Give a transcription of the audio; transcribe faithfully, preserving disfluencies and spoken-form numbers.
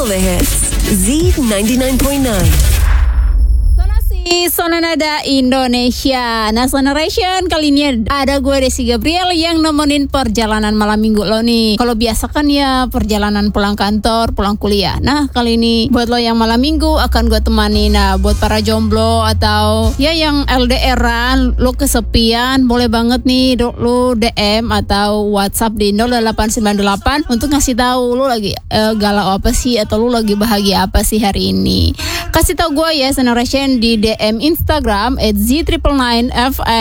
all the hits. Z ninety-nine point nine. Zona Nada Indonesia. Nah, Generation kali ini ada gue Desi Gabriel yang nemenin perjalanan malam minggu lo nih. Kalau biasa kan ya perjalanan pulang kantor, pulang kuliah. Nah, kali ini buat lo yang malam minggu akan gue temani. Nah, buat para jomblo atau ya yang L D R-an, lo kesepian, boleh banget nih lo D M atau WhatsApp di nol delapan sembilan delapan untuk ngasih tahu lo lagi eh, galau apa sih atau lo lagi bahagia apa sih hari ini. Kasih tahu gue ya Generation di D M Instagram at Z nine nine F M.